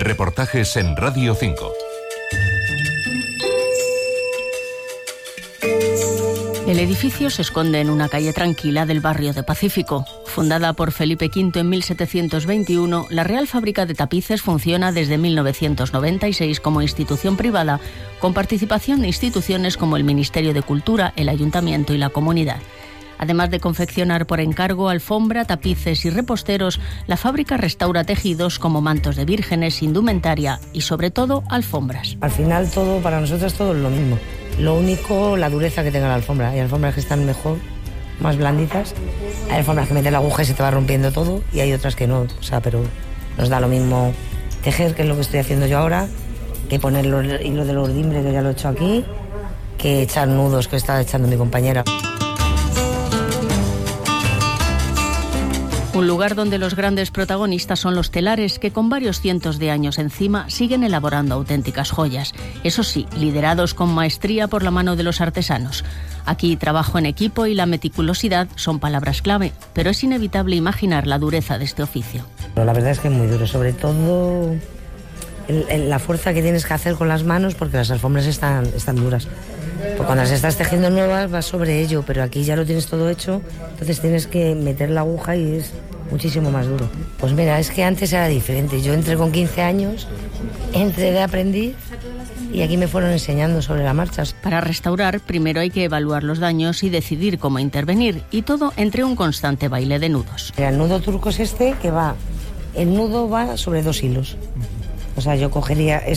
Reportajes en Radio 5. El edificio se esconde en una calle tranquila del barrio de Pacífico. Fundada por Felipe V en 1721, la Real Fábrica de Tapices funciona desde 1996 como institución privada, con participación de instituciones como el Ministerio de Cultura, el Ayuntamiento y la Comunidad. Además de confeccionar por encargo alfombra, tapices y reposteros, la fábrica restaura tejidos como mantos de vírgenes, indumentaria y, sobre todo, alfombras. Al final todo, para nosotros todo es lo mismo. Lo único, la dureza que tenga la alfombra. Hay alfombras que están mejor, más blanditas. Hay alfombras que meten la aguja y se te va rompiendo todo, y hay otras que no. O sea, pero nos da lo mismo tejer, que es lo que estoy haciendo yo ahora, que poner los hilos del urdimbre, que ya lo he hecho aquí, que echar nudos, que está echando mi compañera. Un lugar donde los grandes protagonistas son los telares, que con varios cientos de años encima siguen elaborando auténticas joyas. Eso sí, liderados con maestría por la mano de los artesanos. Aquí trabajo en equipo y la meticulosidad son palabras clave, pero es inevitable imaginar la dureza de este oficio. Pero la verdad es que es muy duro, sobre todo la fuerza que tienes que hacer con las manos, porque las alfombras están duras. Porque cuando las estás tejiendo nuevas vas sobre ello, pero aquí ya lo tienes todo hecho, entonces tienes que meter la aguja y es muchísimo más duro. Pues mira, es que antes era diferente. Yo entré con 15 años, entré de aprendiz y aquí me fueron enseñando sobre la marcha. Para restaurar, primero hay que evaluar los daños y decidir cómo intervenir, y todo entre un constante baile de nudos. El nudo turco es este, que el nudo va sobre 2 hilos. O sea, yo cogería